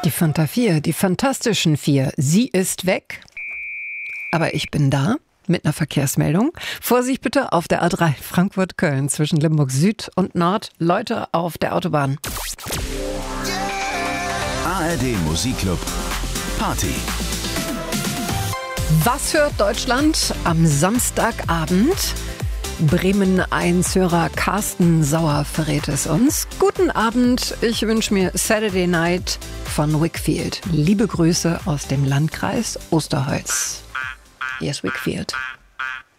Die Fanta 4, die Fantastischen 4. Sie ist weg, aber ich bin da mit einer Verkehrsmeldung. Vorsicht bitte auf der A3 Frankfurt-Köln zwischen Limburg Süd und Nord. Leute auf der Autobahn. ARD Musikclub Party. Was hört Deutschland am Samstagabend? Bremen 1 Hörer Carsten Sauer verrät es uns. Guten Abend, ich wünsche mir Saturday Night von Wickfield. Liebe Grüße aus dem Landkreis Osterholz. Hier ist Wickfield.